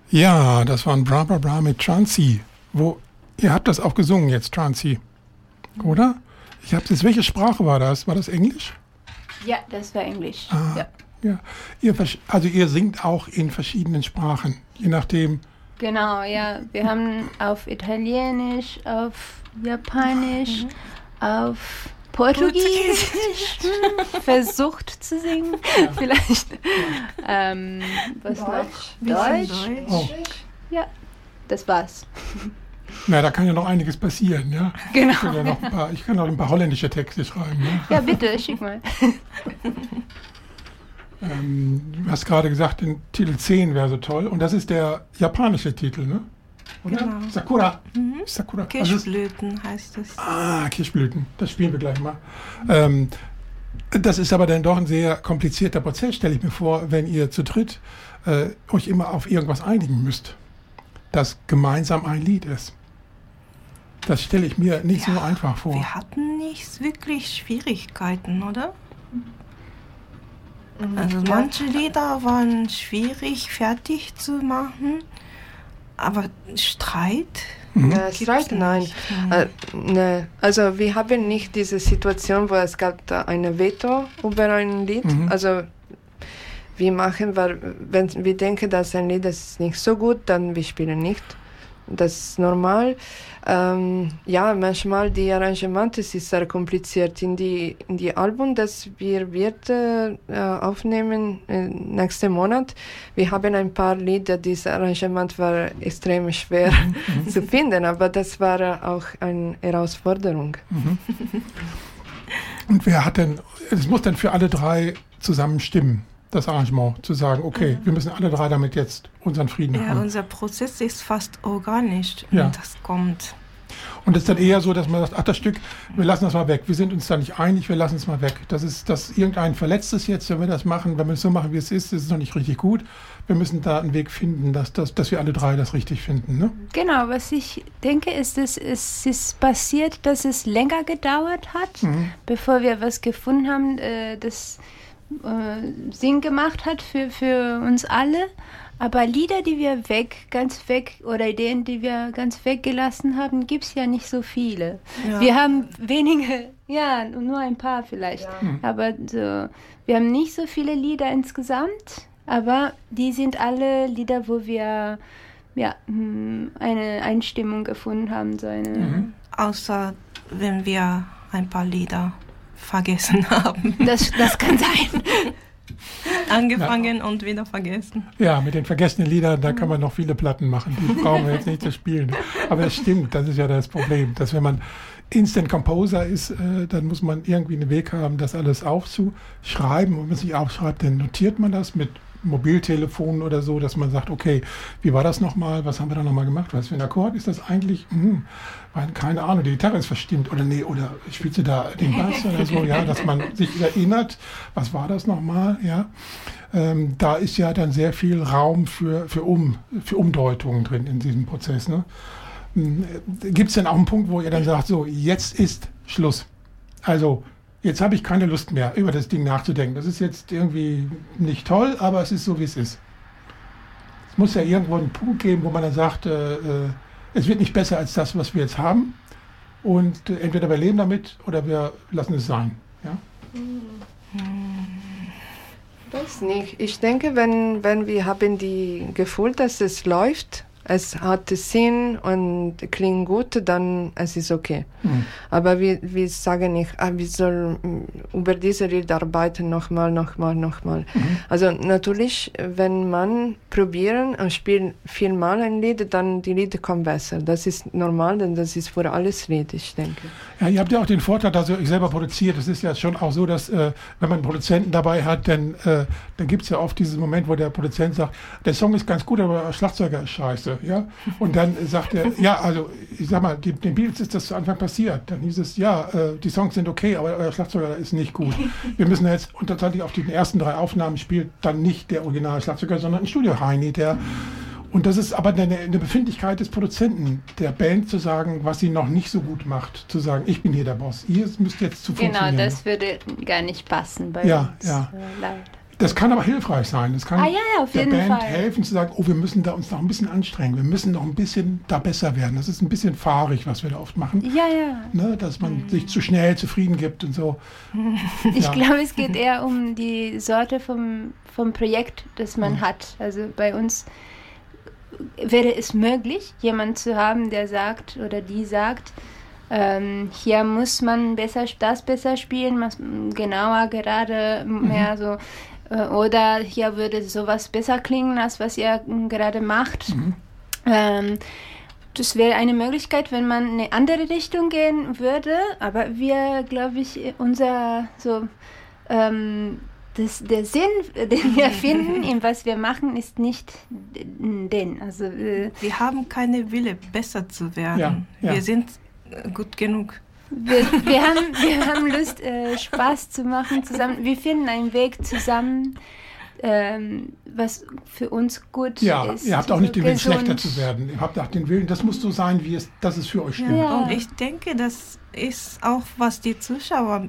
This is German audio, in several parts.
Ja, das war ein Bra Bra Bra mit Trancy. Ihr habt das auch gesungen jetzt, Trancy, oder? Welche Sprache war das? War das Englisch? Ja, das war Englisch. Ja. Ihr singt auch in verschiedenen Sprachen, je nachdem. Genau, ja. Wir haben auf Italienisch, auf Japanisch, auf Portugiesisch versucht zu singen. Ja. Vielleicht. Was noch? Deutsch. Oh. Ja, das war's. Na, da kann ja noch einiges passieren, ja? Genau. Ich kann noch ein paar holländische Texte schreiben. Ne? Ja, bitte, schick mal. Du hast gerade gesagt, den Titel 10 wäre so toll. Und das ist der japanische Titel, ne? Oder? Genau. Sakura. Mhm. Sakura. Kirschblüten heißt es. Kirschblüten. Das spielen wir gleich mal. Das ist aber dann doch ein sehr komplizierter Prozess, stelle ich mir vor, wenn ihr zu dritt euch immer auf irgendwas einigen müsst, das gemeinsam ein Lied ist. Das stelle ich mir nicht so einfach vor. Wir hatten nicht wirklich Schwierigkeiten, oder? Also manche Lieder waren schwierig fertig zu machen, aber Streit? Streit, nein. Ne. Also wir haben nicht diese Situation, wo es gab eine Veto über ein Lied. Also wir machen, wenn wir denken, dass ein Lied ist nicht so gut, dann wir spielen nicht. Das ist normal. Manchmal die Arrangemente sind sehr kompliziert. In die Album, das wir aufnehmen nächsten Monat, wir haben ein paar Lieder, dieses Arrangement war extrem schwer zu finden, aber das war auch eine Herausforderung. Und es muss dann für alle drei zusammen stimmen, das Arrangement, zu sagen, okay, wir müssen alle drei damit jetzt unseren Frieden haben. Ja, unser Prozess ist fast organisch und das kommt. Und es ist dann eher so, dass man sagt, das Stück, wir lassen das mal weg. Wir sind uns da nicht einig, wir lassen es mal weg. Das ist, dass irgendein verletzt ist jetzt, wenn wir das machen, wenn wir es so machen, wie es ist noch nicht richtig gut. Wir müssen da einen Weg finden, dass wir alle drei das richtig finden. Ne? Genau, was ich denke, ist, dass es ist passiert, dass es länger gedauert hat, bevor wir was gefunden haben, das Sinn gemacht hat für uns alle. Aber Lieder, die wir ganz weg, oder Ideen, die wir ganz weggelassen haben, gibt es ja nicht so viele. Ja. Wir haben wenige, nur ein paar vielleicht. Ja. Aber so, wir haben nicht so viele Lieder insgesamt, aber die sind alle Lieder, wo wir eine Einstimmung gefunden haben. Außer wenn wir ein paar Lieder vergessen haben. Das kann sein. Angefangen und wieder vergessen. Ja, mit den vergessenen Liedern, da kann man noch viele Platten machen. Die brauchen wir jetzt nicht zu spielen. Aber es stimmt, das ist ja das Problem, dass wenn man Instant Composer ist, dann muss man irgendwie einen Weg haben, das alles aufzuschreiben. Und wenn man sich aufschreibt, dann notiert man das mit Mobiltelefonen oder so, dass man sagt, okay, wie war das nochmal, was haben wir da nochmal gemacht, was für ein Akkord ist das eigentlich, keine Ahnung, die Gitarre ist verstimmt oder spielst du da den Bass oder so, dass man sich erinnert, was war das nochmal, da ist ja dann sehr viel Raum für Umdeutungen drin in diesem Prozess, ne? Gibt es denn auch einen Punkt, wo ihr dann sagt, so, jetzt ist Schluss, also jetzt habe ich keine Lust mehr, über das Ding nachzudenken. Das ist jetzt irgendwie nicht toll, aber es ist so, wie es ist. Es muss ja irgendwo einen Punkt geben, wo man dann sagt, es wird nicht besser als das, was wir jetzt haben. Und entweder wir leben damit oder wir lassen es sein. Ja? Weiß nicht. Ich denke, wenn wir haben die Gefühl, dass es läuft, es hat Sinn und klingt gut, dann es ist okay. Aber wir sagen nicht, wir sollen über diese Lied arbeiten, nochmal. Also natürlich, wenn man probieren und spielt vielmal ein Lied, dann die Lieder kommen besser. Das ist normal, denn das ist für alles Lied, ich denke. Ja, ihr habt ja auch den Vorteil, dass ihr euch selber produziert. Es ist ja schon auch so, dass wenn man einen Produzenten dabei hat, dann gibt es ja oft diesen Moment, wo der Produzent sagt, der Song ist ganz gut, aber der Schlagzeuger ist scheiße. Ja? Und dann sagt er, also ich sag mal, den Beatles ist das zu Anfang passiert. Dann hieß es, die Songs sind okay, aber euer Schlagzeuger ist nicht gut. Wir müssen jetzt, und tatsächlich auf den ersten 3 Aufnahmen spielt dann nicht der originale Schlagzeuger, sondern ein Studio-Heini, und das ist aber eine Befindlichkeit des Produzenten, der Band zu sagen, was sie noch nicht so gut macht, zu sagen, ich bin hier der Boss, ihr müsst jetzt zu funktionieren. Genau, das würde gar nicht passen bei uns. Ja. Leider. Das kann aber hilfreich sein. Das kann auf der jeden Band Fall helfen zu sagen, wir müssen da uns noch ein bisschen anstrengen. Wir müssen noch ein bisschen da besser werden. Das ist ein bisschen fahrig, was wir da oft machen. Ja. Ne, dass man sich zu schnell zufrieden gibt und so. Ich glaube, es geht eher um die Sorte vom Projekt, das man hat. Also bei uns wäre es möglich, jemanden zu haben, der sagt oder die sagt, hier muss man das besser spielen, genauer, gerade mehr so. Oder hier würde sowas besser klingen, als was ihr gerade macht. Das wäre eine Möglichkeit, wenn man in eine andere Richtung gehen würde. Aber wir, glaube ich, der Sinn, den wir finden, in was wir machen, ist nicht den. Also, wir haben keine Wille, besser zu werden. Ja. Wir sind gut genug. Wir haben Lust, Spaß zu machen zusammen. Wir finden einen Weg zusammen, was für uns gut ist. Ihr habt auch nicht den Willen, schlechter zu werden. Ihr habt auch den Willen, das muss so sein, dass es für euch stimmt. Ja. Und ich denke, das ist auch, was die Zuschauer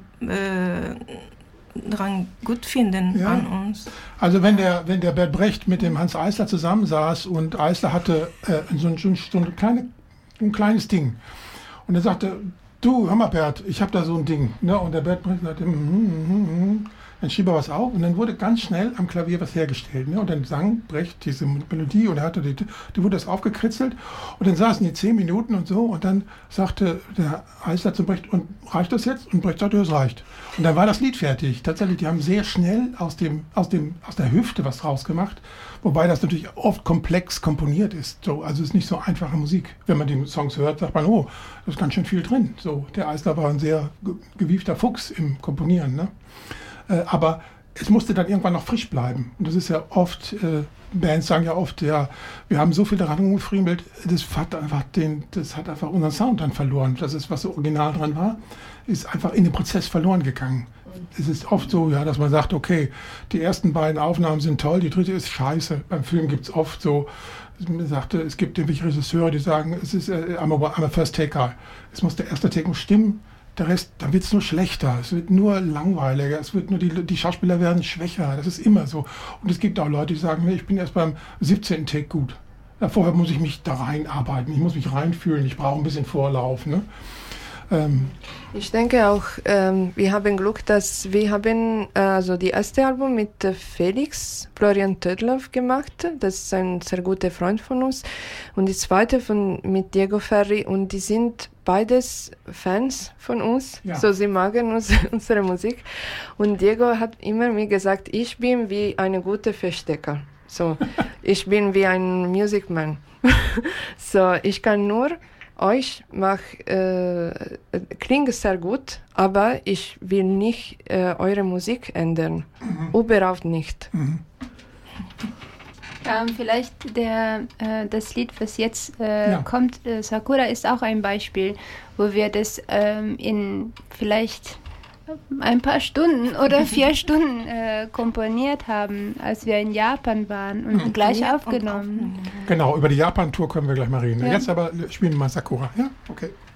dran gut finden an uns. Also wenn der Bert Brecht mit dem Hans Eisler zusammensaß und Eisler hatte so ein kleines Ding und er sagte, du, hör mal Bert, ich habe da so ein Ding. Ne? Und der Bert Brecht sagte, dann schrieb er was auf und dann wurde ganz schnell am Klavier was hergestellt. Ne? Und dann sang Brecht diese Melodie und er hatte die wurde das aufgekritzelt und dann saßen die 10 Minuten und so und dann sagte der Eisler zum Brecht, und reicht das jetzt? Und Brecht sagte, das reicht. Und dann war das Lied fertig. Tatsächlich, die haben sehr schnell aus der Hüfte was rausgemacht, wobei das natürlich oft komplex komponiert ist. So, also es ist nicht so einfache Musik. Wenn man die Songs hört, sagt man, oh, da ist ganz schön viel drin. So, der Eisler war ein sehr gewiefter Fuchs im Komponieren, ne? Aber es musste dann irgendwann noch frisch bleiben. Und das ist ja oft, Bands sagen ja oft, wir haben so viel daran rumgefriemelt, das hat einfach unseren Sound dann verloren. Das ist, was so original dran war, ist einfach in den Prozess verloren gegangen. Es ist oft so, dass man sagt, okay, die ersten beiden Aufnahmen sind toll, die dritte ist scheiße. Beim Film gibt es oft so, es gibt nämlich Regisseure, die sagen, es ist I'm a first taker. Es muss der erste Take stimmen. Der Rest, dann wird es nur schlechter, es wird nur langweiliger, es wird nur die Schauspieler werden schwächer, das ist immer so. Und es gibt auch Leute, die sagen, ich bin erst beim 17. Take gut. Ja, vorher muss ich mich da reinarbeiten, ich muss mich reinfühlen, ich brauche ein bisschen Vorlauf. Ne? Ich denke auch, wir haben Glück, dass wir haben die erste Album mit Felix Florian Tödlow gemacht. Das ist ein sehr guter Freund von uns. Und die zweite mit Diego Ferri. Und die sind beides Fans von uns. Ja. So, sie mögen unsere Musik. Und Diego hat immer mir gesagt, ich bin wie eine gute Verstecker. So, ich bin wie ein Musicman. So, ich kann nur klingt sehr gut, aber ich will nicht eure Musik ändern. Überhaupt nicht. Vielleicht das Lied, was jetzt kommt, Sakura, ist auch ein Beispiel, wo wir das in vielleicht ein paar Stunden oder 4 Stunden komponiert haben, als wir in Japan waren und gleich aufgenommen. Genau, über die Japan-Tour können wir gleich mal reden. Ja. Jetzt aber spielen wir mal Sakura. Ja, okay.